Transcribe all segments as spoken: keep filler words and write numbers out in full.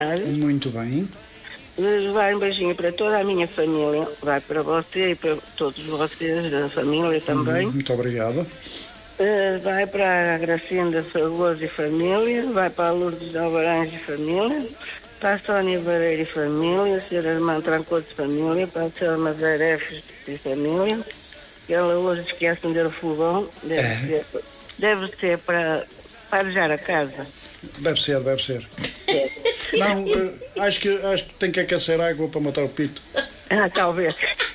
Muito bem. Vai um beijinho para toda a minha família, vai para você e para todos vocês da família também. Uhum, muito obrigado. Uh, vai para a Gracinda Fragoso e família, vai para a Lourdes de Alvarães e família, para a Sónia Vareira e família, a senhora Irmã Trancoso e família, para a senhora Madeira F e família, que ela hoje disse que ia acender o fogão, deve, é. ser, deve ser para, para arejar a casa. Deve ser, deve ser. É. Não, uh, acho, que, acho que tem que aquecer água para matar o pito. Ah, talvez.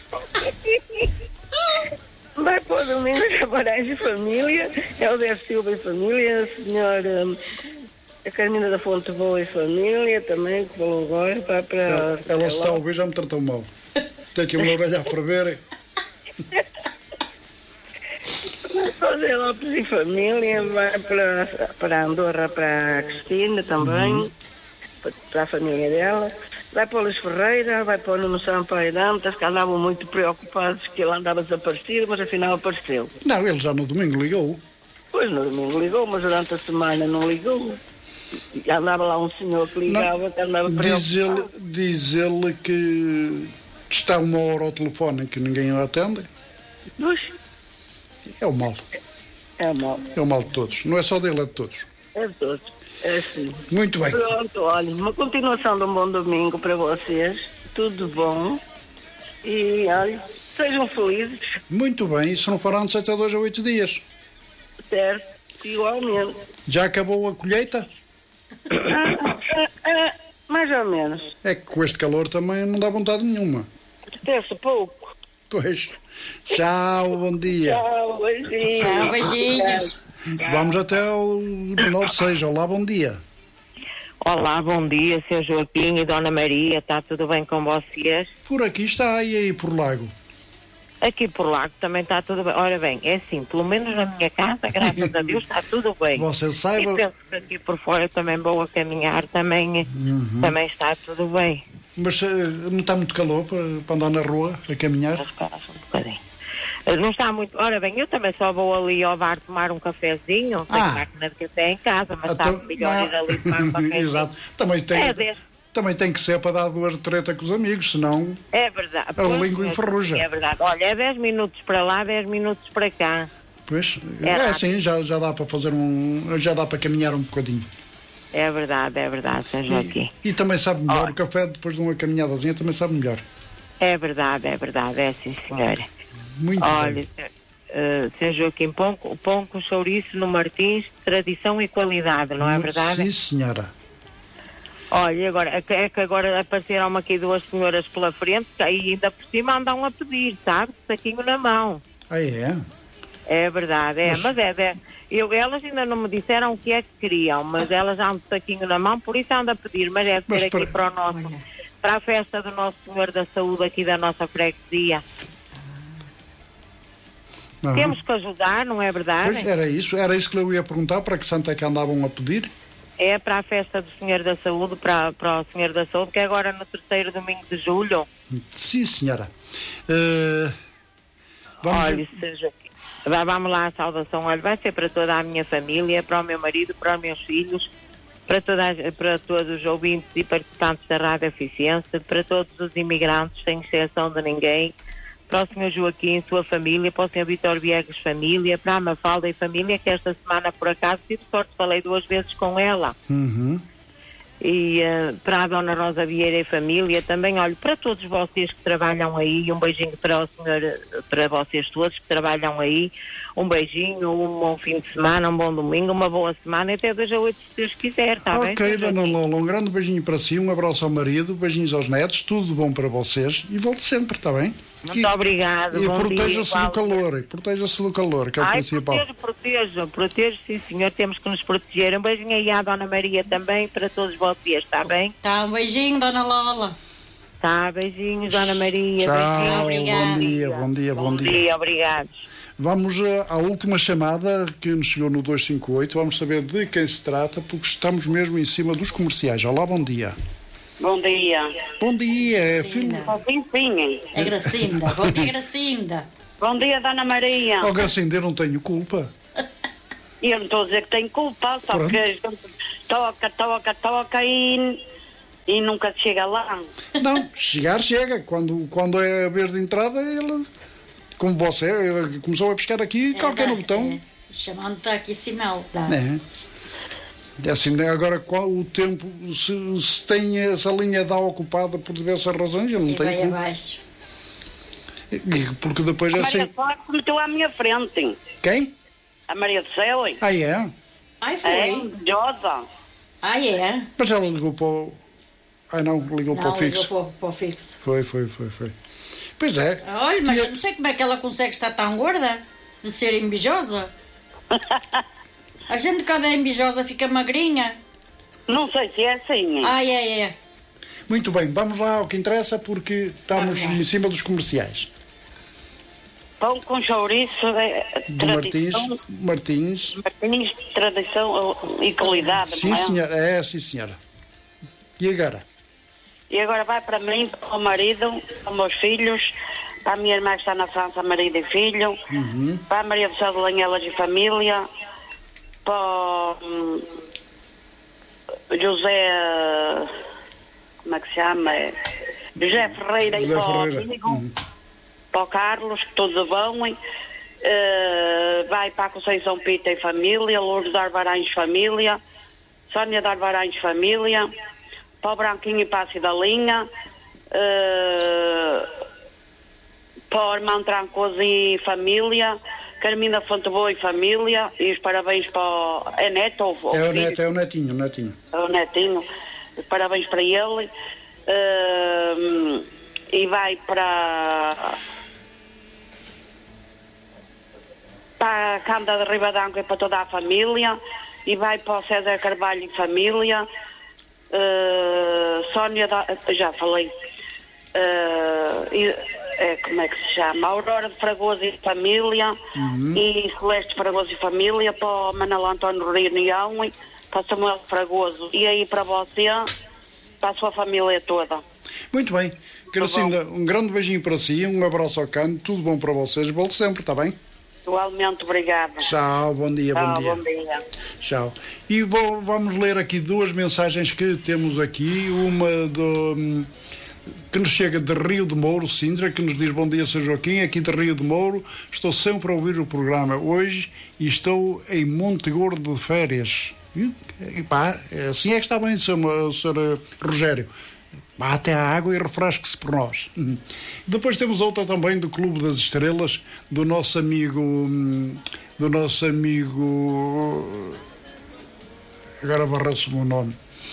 Vai para o Domingos Cabarais e família, Helder Silva e família, a senhora a Carmina da Fonte Boa e família, também, que falou agora, vai para... Ela, ela se está a ouvir, já me tratou mal. Tem aqui uma orelha a ferver. José Lopes e família, vai para, para Andorra, para a Cristina também, uhum. para, para a família dela. Vai para o Luís Ferreira, vai para o Nuno Sampaio Dantas, que andavam muito preocupados que ele andava desaparecido, mas afinal apareceu. Não, ele já no domingo ligou. Pois, no domingo ligou, mas durante a semana não ligou. E andava lá um senhor que ligava, não, que andava preocupado. Diz ele, diz ele que está uma hora ao telefone que ninguém o atende. Puxa. É o mal. É o mal. É o mal de todos. Não é só dele, é de todos. É de todos. É assim. Muito bem. Pronto, olha, uma continuação de um bom domingo para vocês. Tudo bom. E, olha, sejam felizes. Muito bem. Isso não fará de sete a dois a oito dias. Certo. Igualmente. Já acabou a colheita? Ah, ah, ah, mais ou menos. É que com este calor também não dá vontade nenhuma. Desce pouco. Pois. Tchau, bom dia. Tchau, beijinhos. Tchau, beijinhos. Vamos até ao nove seis. Olá, bom dia. Olá, bom dia, senhor Joaquim e Dona Maria. Está tudo bem com vocês? Por aqui está, e aí por Lago? Aqui por Lago também está tudo bem. Ora bem, é assim, pelo menos na minha casa, graças a Deus, está tudo bem. Você saiba... E penso que aqui por fora também vou a caminhar, também, uhum. também está tudo bem. Mas uh, não está muito calor para, para andar na rua, a caminhar? Mas, um bocadinho. Não está muito... Ora bem, eu também só vou ali ao bar tomar um cafezinho. Tenho ah. máquina de café em casa, mas então, está melhor não. ir ali tomar um cafezinho. Exato. Também tem, é também tem que ser para dar duas de treta com os amigos, senão é verdade. a pois, língua enferruja. É verdade. Olha, é dez minutos para lá, dez minutos para cá. Pois, é, é assim, já, já dá para fazer um... já dá para caminhar um bocadinho. É verdade, é verdade, São Joaquim. E, e também sabe melhor, oh. o café depois de uma caminhadazinha também sabe melhor. É verdade, é verdade, é sim, senhora. Muito Olha, bem. Uh, São Joaquim, pão, pão com chouriço no Martins, tradição e qualidade, não é verdade? Sim, senhora. Olha, agora, é que agora apareceram aqui duas senhoras pela frente, que aí ainda por cima andam a pedir, sabe? Saquinho na mão. Ah, é? É verdade, é, mas, mas é, é eu, elas ainda não me disseram o que é que queriam, mas elas andam de saquinho na mão, por isso andam a pedir, mas é de ser aqui para... para o nosso, olha. Para a festa do Nosso Senhor da Saúde aqui da nossa freguesia. Uhum. Temos que ajudar, não é verdade? Pois, era isso, era isso que eu ia perguntar, para que santo é que andavam a pedir? É para a festa do Senhor da Saúde, para, para o Senhor da Saúde, que é agora no terceiro domingo de julho. Sim, senhora. Uh, vamos Olha, seja, vamos lá a saudação. Olha, vai ser para toda a minha família, para o meu marido, para os meus filhos, para, toda, para todos os ouvintes e participantes da Rádio Eficiência, para todos os imigrantes, sem exceção de ninguém, para o senhor Joaquim e sua família, para o senhor Vítor Viegas família, para a Mafalda e família, que esta semana, por acaso, tive sorte, falei duas vezes com ela. Uhum. E uh, para a Dona Rosa Vieira e família, também, olho, para todos vocês que trabalham aí, um beijinho para o senhor, para vocês todos que trabalham aí, um beijinho, um bom fim de semana, um bom domingo, uma boa semana, até dois a oito, se Deus quiser, está bem? Ok, Dona Lola, um grande beijinho para si, um abraço ao marido, beijinhos aos netos, tudo bom para vocês e volte sempre, está bem? Muito e, obrigado. E proteja-se do calor, proteja-se do calor, que é o Ai, principal. Protejo, protejo, protejo, sim senhor, temos que nos proteger. Um beijinho aí à Dona Maria também, para todos vocês, está bem? Tá, um beijinho, Dona Lola. Tá, beijinhos, Dona Maria. Tchau, beijinho, bom dia, bom dia, bom, bom dia. dia. Obrigados. Vamos à última chamada que nos chegou no dois cinco oito, vamos saber de quem se trata, porque estamos mesmo em cima dos comerciais. Olá, bom dia. Bom dia. Bom dia, é filho. Sim, sim. É Gracinda. Bom dia, Gracinda. Bom dia, Dona Maria. Oh, Gracinda, eu não tenho culpa. E eu não estou a dizer que tenho culpa, só Pronto. que toca, toca, toca e E nunca chega lá. Não, chegar chega. Quando, quando é a vez de entrada, ele, como você, ele começou a pescar aqui, É, calquei no dá, botão. é. Chamando está aqui sinal. Dá. É. É assim, né? Agora qual, o tempo, se, se tem essa linha dá ocupada por diversas razões, eu não E vai tenho como. abaixo. E- Porque depois é A Maria assim. do Céu se meteu à minha frente. Quem? A Maria do Céu, hein? Ah, é? Ai, foi. É invejosa. Ai, é? Mas ela ligou para o. Ah, não, ligou para o Não, fixo. ligou para, o- para o fixo. Foi, foi, foi, foi. Pois é. Olha, mas E- eu não sei como é que ela consegue estar tão gorda de ser invejosa. A gente quando é invejosa fica magrinha. Não sei se é assim. Ai, é, é. Muito bem, vamos lá ao que interessa porque estamos Vamos lá. em cima dos comerciais. Pão com chouriço é Do Martins. tradição. Martins. Martins, tradição e qualidade, Sim, não é? senhora. É, sim, senhora. E agora? E agora vai para mim, para o marido, para os meus filhos, para a minha irmã que está na França, marido e filho, Uhum. para a Maria do Céu de Lanhelas e família, para o hum, José, como é que se chama? É, José Ferreira e José para o Ferreira. amigo, Uhum. para o Carlos, que todos vão, hein? Eh, vai para a Conceição Pita e família, Lourdes de Arvarães família, Sónia de Arvarães família, para o Branquinho e para a Cidalinha, eh, para o Armão Trancoso e família, Carmina Fonteboa e família, e os parabéns para o... É neto ou, ou É o filho? neto, é o netinho, o netinho. É o netinho, os parabéns para ele. Eh, e vai para... para a Câmara de Ribadanco e para toda a família, e vai para o César Carvalho e família, uh, Sónia, da, já falei, uh, e, é, como é que se chama? Aurora de Fragoso e família, e Celeste Fragoso e família, para o Manuel António Reunião, e para o Samuel Fragoso, e aí para você, para a sua família toda. Muito bem. Gracinda, um grande beijinho para si, um abraço ao cano, tudo bom para vocês, volte sempre, está bem? Igualmente, obrigada. Tchau, bom dia, Tchau, bom dia. bom dia. Tchau. E vou, vamos ler aqui duas mensagens que temos aqui. Uma do, que nos chega de Rio de Mouro, Sintra, que nos diz: bom dia, Sr. Joaquim, aqui de Rio de Mouro. Estou sempre a ouvir o programa hoje e estou em Monte Gordo de férias. E pá, assim é que está bem, senhor, senhor Rogério. Vá até à água e refresque-se por nós. Uhum. Depois temos outra também do Clube das Estrelas, do nosso amigo, do nosso amigo, agora barrou-se-me o nome,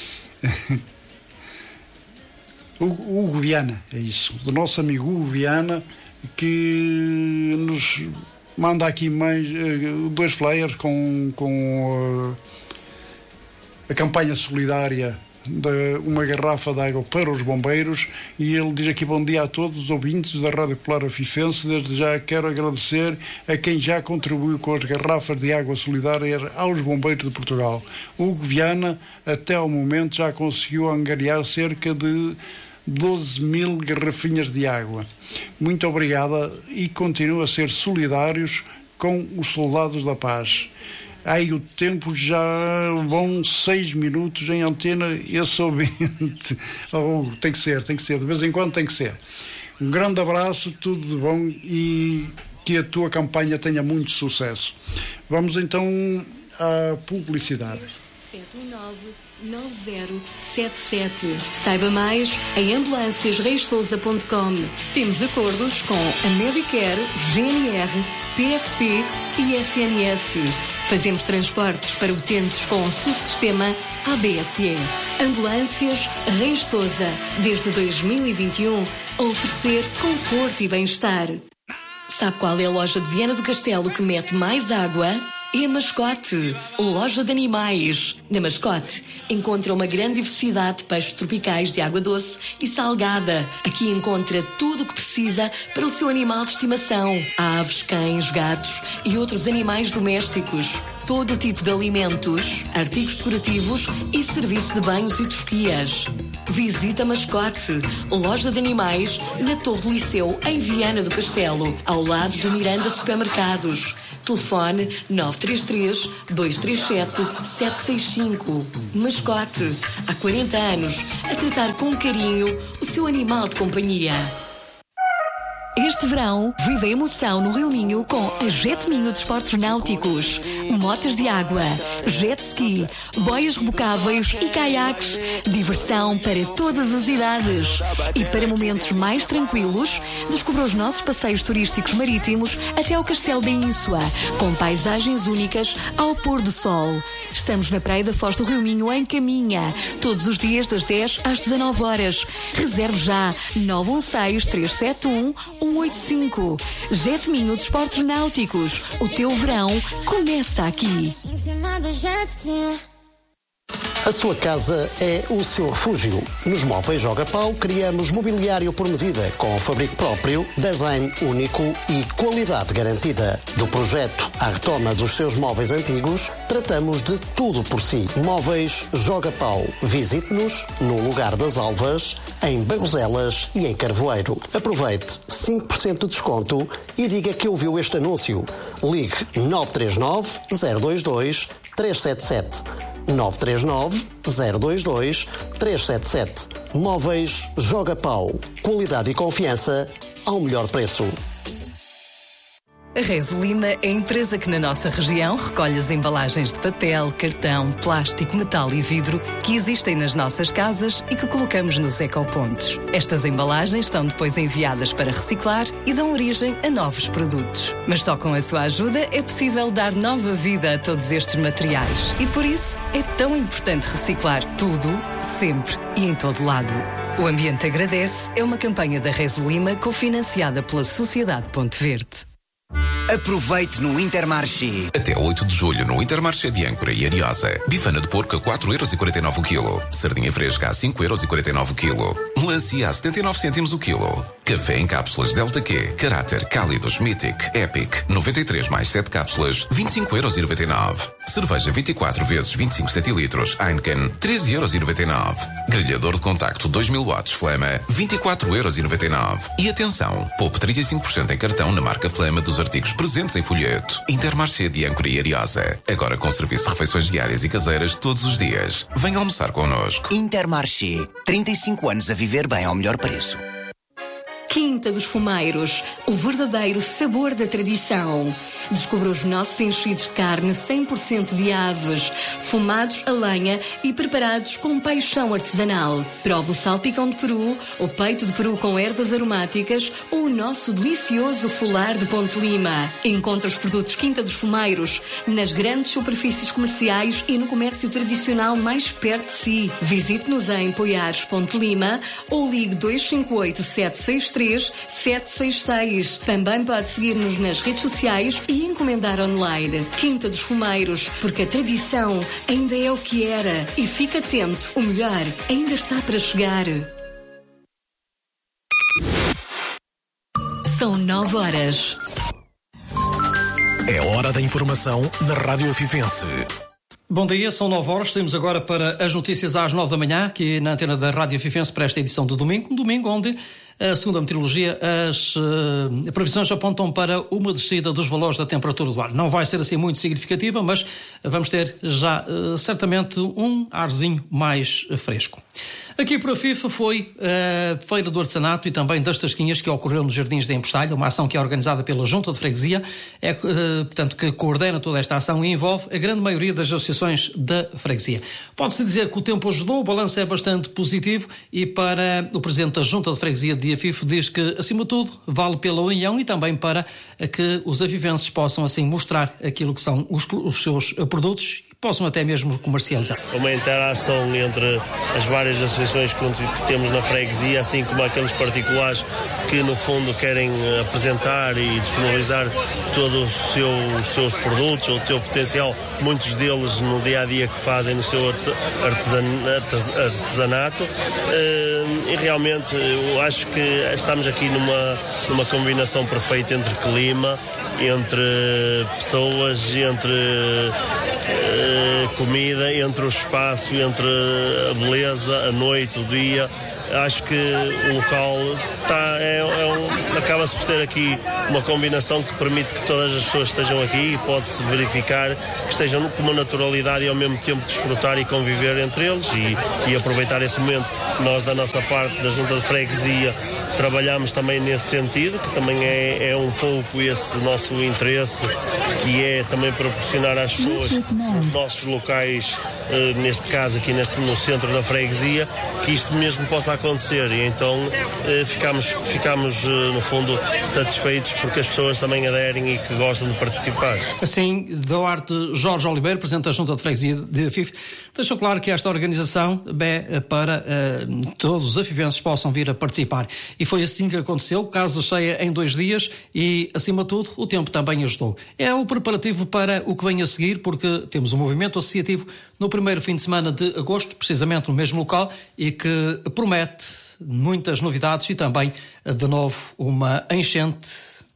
Hugo, Hugo Viana, é isso, do nosso amigo Hugo Viana, que nos manda aqui mais uh, dois flyers com, com uh, a campanha solidária de uma garrafa de água para os bombeiros, e ele diz aqui: bom dia a todos os ouvintes da Rádio Popular Afifense. Desde já quero agradecer a quem já contribuiu com as garrafas de água solidária aos bombeiros de Portugal. Hugo Viana até ao momento já conseguiu angariar cerca de doze mil garrafinhas de água. Muito obrigada e continua a ser solidários com os soldados da paz. Aí o tempo já vão seis minutos em antena, esse ouvinte. Oh, tem que ser, tem que ser, de vez em quando tem que ser. Um grande abraço, tudo de bom e que a tua campanha tenha muito sucesso. Vamos então à publicidade. sete um nove nove zero sete sete. Saiba mais em ambulâncias reis sousa ponto com. Temos acordos com a Medicare, G N R, P S P e S N S. Fazemos transportes para utentes com o subsistema A B S E. Ambulâncias Reis Sousa, desde dois mil e vinte e um, a oferecer conforto e bem-estar. Sabe qual é a loja de Viana do Castelo que mete mais água? É a Mascote, loja de animais. Na Mascote encontra uma grande diversidade de peixes tropicais de água doce e salgada. Aqui encontra tudo o que precisa para o seu animal de estimação. Aves, cães, gatos e outros animais domésticos. Todo tipo de alimentos, artigos decorativos e serviço de banhos e tosquias. Visita Mascote, loja de animais na Torre do Liceu, em Viana do Castelo, ao lado do Miranda Supermercados. Telefone nove três três, dois três sete, sete seis cinco. Mascote, há quarenta anos, a tratar com carinho o seu animal de companhia. Este verão, vive a emoção no Rio Minho com a Jet Minho de Esportes Náuticos. Motas de água, jet ski, boias rebocáveis e caiaques. Diversão para todas as idades. E para momentos mais tranquilos, descubra os nossos passeios turísticos marítimos até ao Castelo da Ínsua, com paisagens únicas ao pôr do sol. Estamos na Praia da Foz do Rio Minho, em Caminha, todos os dias das dez às dezanove horas. Reserve já nove um seis, três sete um, um oito cinco. Jet Minho de Esportes Náuticos. O teu verão começa aqui. A sua casa é o seu refúgio. Nos Móveis Joga Pau criamos mobiliário por medida, com fabrico próprio, design único e qualidade garantida. Do projeto à retoma dos seus móveis antigos, tratamos de tudo por si. Móveis Joga Pau. Visite-nos no Lugar das Alvas, em Barroselas e em Carvoeiro. Aproveite cinco por cento de desconto e diga que ouviu este anúncio. Ligue nove três nove, zero dois dois, três sete sete. nove três nove, zero dois dois, três sete sete. Móveis Joga Pau. Qualidade e confiança ao melhor preço. A Rezo Lima é a empresa que na nossa região recolhe as embalagens de papel, cartão, plástico, metal e vidro que existem nas nossas casas e que colocamos nos ecopontos. Estas embalagens são depois enviadas para reciclar e dão origem a novos produtos. Mas só com a sua ajuda é possível dar nova vida a todos estes materiais. E por isso é tão importante reciclar tudo, sempre e em todo lado. O Ambiente Agradece é uma campanha da Rezo Lima cofinanciada pela Sociedade Ponte Verde. Aproveite no Intermarché. Até oito de julho no Intermarché de Âncora e Ariosa. Bifana de porco a quatro euros e quarenta e nove o quilo. Sardinha fresca a cinco euros e quarenta e nove o quilo. Melancia a setenta e nove cêntimos o quilo. Café em cápsulas Delta Q, Caráter, Cálidos, Mythic, Epic, noventa e três mais sete cápsulas, vinte e cinco euros e noventa e nove. Cerveja vinte e quatro vezes vinte e cinco centilitros, Heineken, treze euros e noventa e nove. Grelhador de contacto dois mil watts Flama, vinte e quatro euros e noventa e nove. E atenção, poupe trinta e cinco por cento em cartão na marca Flama dos artigos presentes em folheto. Intermarché de Âncora e Ariosa. Agora com serviço de refeições diárias e caseiras todos os dias. Venha almoçar connosco. Intermarché. trinta e cinco anos a viver bem ao melhor preço. Quinta dos Fumeiros, o verdadeiro sabor da tradição. Descubra os nossos enchidos de carne cem por cento de aves, fumados a lenha e preparados com paixão artesanal. Prova o salpicão de peru, o peito de peru com ervas aromáticas ou o nosso delicioso folar de Ponte Lima. Encontre os produtos Quinta dos Fumeiros nas grandes superfícies comerciais e no comércio tradicional mais perto de si. Visite-nos em Poiares, Ponte Lima ou ligue dois cinco oito, sete seis três, sete seis seis. Também pode seguir-nos nas redes sociais e encomendar online. Quinta dos Fumeiros, porque a tradição ainda é o que era. E fique atento, o melhor ainda está para chegar. São nove horas. É hora da informação na Rádio Afifense. Bom dia, são nove horas, saímos agora para as notícias às nove da manhã, aqui na antena da Rádio Afifense para esta edição de domingo, um domingo onde, segundo a meteorologia, as uh, previsões apontam para uma descida dos valores da temperatura do ar. Não vai ser assim muito significativa, mas vamos ter já uh, certamente um arzinho mais fresco. Aqui para a FIFA foi a uh, Feira do Artesanato e também das Tasquinhas que ocorreu nos Jardins de Empestalho, uma ação que é organizada pela Junta de Freguesia, é, uh, portanto, que coordena toda esta ação e envolve a grande maioria das associações da freguesia. Pode-se dizer que o tempo ajudou, o balanço é bastante positivo e para o Presidente da Junta de Freguesia de Afife diz que, acima de tudo, vale pela união e também para que os afifenses possam assim mostrar aquilo que são os, os seus produtos e possam até mesmo comercializar. Uma interação entre as várias associações que temos na freguesia, assim como aqueles particulares que no fundo querem apresentar e disponibilizar todos os seus, os seus produtos, o seu potencial, muitos deles no dia-a-dia que fazem no seu artesanato, e realmente eu acho que estamos aqui numa, numa combinação perfeita entre clima, entre pessoas, entre uh, comida, entre o espaço, entre a beleza, a noite, o dia. Acho que o local tá, é, é um, acaba-se por ter aqui uma combinação que permite que todas as pessoas estejam aqui e pode-se verificar que estejam com uma naturalidade e ao mesmo tempo desfrutar e conviver entre eles e, e aproveitar esse momento. Nós, da nossa parte, da Junta de Freguesia, trabalhamos também nesse sentido, que também é, é um pouco esse nosso interesse, que é também proporcionar às pessoas os nossos locais, eh, neste caso aqui neste, no centro da freguesia, que isto mesmo possa acontecer e então eh, ficamos, ficamos eh, no fundo satisfeitos porque as pessoas também aderem e que gostam de participar. Assim, Duarte Jorge Oliveira, Presidente da Junta de Freguesia de Afife, deixou claro que esta organização é para uh, todos os afifenses possam vir a participar. E foi assim que aconteceu, casa cheia em dois dias e, acima de tudo, o tempo também ajudou. É o preparativo para o que vem a seguir, porque temos um movimento associativo no primeiro fim de semana de agosto, precisamente no mesmo local, e que promete muitas novidades e também, de novo, uma enchente.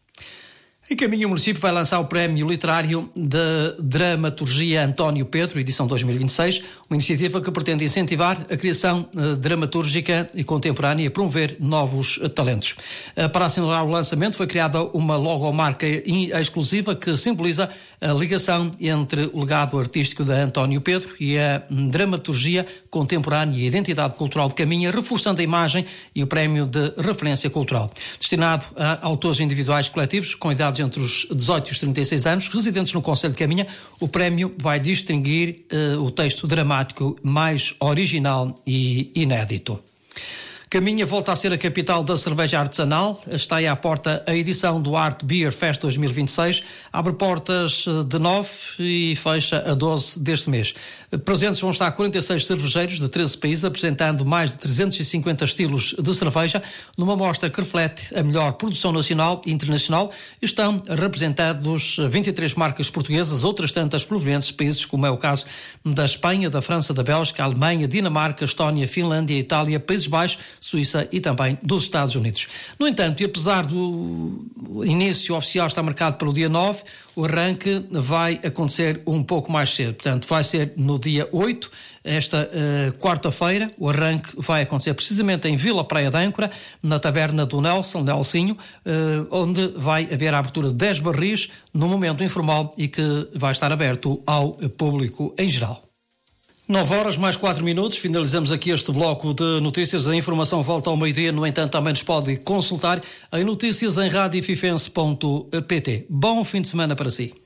Em caminho, o município vai lançar o Prémio Literário de Dramaturgia António Pedro, edição dois mil e vinte e seis, uma iniciativa que pretende incentivar a criação uh, dramatúrgica e contemporânea e promover novos uh, talentos. Uh, para assinalar o lançamento, foi criada uma logomarca exclusiva que simboliza a ligação entre o legado artístico de António Pedro e a dramaturgia contemporânea e a identidade cultural de Caminha, reforçando a imagem e o prémio de referência cultural. Destinado a autores individuais coletivos com idades entre os dezoito e os trinta e seis anos, residentes no concelho de Caminha, o prémio vai distinguir uh, o texto dramático mais original e inédito. Caminha volta a ser a capital da cerveja artesanal. Está aí à porta a edição do Art Beer Fest dois mil e vinte e seis. Abre portas de nove e fecha a doze deste mês. Presentes vão estar quarenta e seis cervejeiros de treze países, apresentando mais de trezentos e cinquenta estilos de cerveja, numa mostra que reflete a melhor produção nacional e internacional. Estão representados vinte e três marcas portuguesas, outras tantas provenientes de países como é o caso da Espanha, da França, da Bélgica, Alemanha, Dinamarca, Estónia, Finlândia, Itália, Países Baixos, Suíça e também dos Estados Unidos. No entanto, e apesar do início oficial estar marcado para o dia nove, o arranque vai acontecer um pouco mais cedo. Portanto, vai ser no dia oito, esta uh, quarta-feira. O arranque vai acontecer precisamente em Vila Praia de Âncora, na taberna do Nelson, Nelsinho, uh, onde vai haver a abertura de dez barris, num momento informal e que vai estar aberto ao público em geral. nove horas mais quatro minutos, finalizamos aqui este bloco de notícias. A informação volta ao meio-dia, no entanto também nos pode consultar em notícias em rádio fifense ponto pt. Bom fim de semana para si.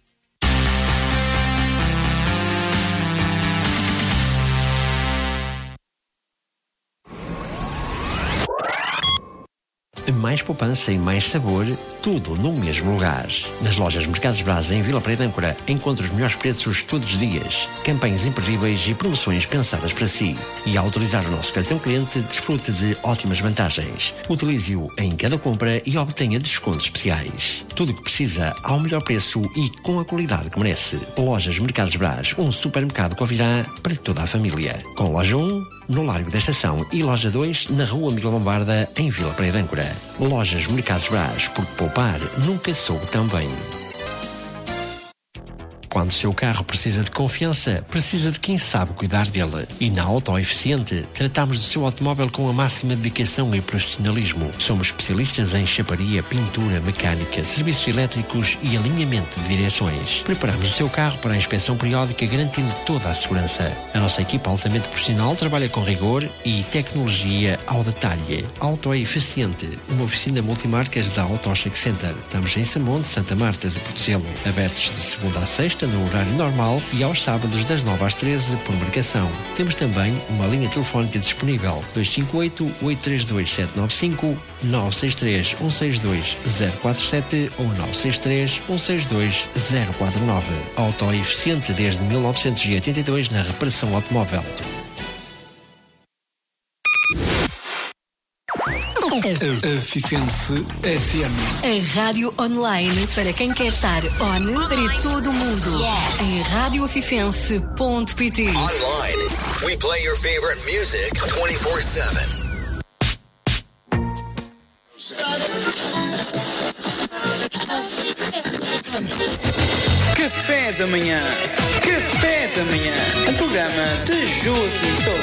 Mais poupança e mais sabor, tudo no mesmo lugar. Nas lojas Mercados Brás em Vila Praia de Âncora, encontra os melhores preços todos os dias, campanhas imperdíveis e promoções pensadas para si. E ao utilizar o nosso cartão cliente, desfrute de ótimas vantagens. Utilize-o em cada compra e obtenha descontos especiais. Tudo o que precisa ao melhor preço e com a qualidade que merece. Lojas Mercados Brás, um supermercado Covirá para toda a família. Com loja um, no Largo da Estação, e loja dois, na Rua Miguel Lombarda, em Vila Praia de Âncora. Lojas Mercados Brás, porque poupar nunca soube tão bem. Quando o seu carro precisa de confiança, precisa de quem sabe cuidar dele. E na Auto Eficiente, tratamos do seu automóvel com a máxima dedicação e profissionalismo. Somos especialistas em chaparia, pintura, mecânica, serviços elétricos e alinhamento de direções. Preparamos o seu carro para a inspeção periódica, garantindo toda a segurança. A nossa equipa altamente profissional trabalha com rigor e tecnologia ao detalhe. Auto Eficiente, uma oficina multimarcas da Auto Check Center. Estamos em Samonte, Santa Marta de Portozelo. Abertos de segunda a sexta, no horário normal, e aos sábados das nove às treze por marcação. Temos também uma linha telefónica disponível: dois cinco oito, oito três dois, sete nove cinco, nove seis três, um seis dois, zero quatro sete ou nove seis três, um seis dois, zero quatro nove. Auto Eficiente desde mil novecentos e oitenta e dois na reparação automóvel. Fifense F M. A rádio online para quem quer estar on para todo o mundo. Yes. Em rádio fifense ponto pt. Online, we play your favorite music twenty-four seven. Café da Manhã. Café da Manhã. O programa de Joaquim Sousa.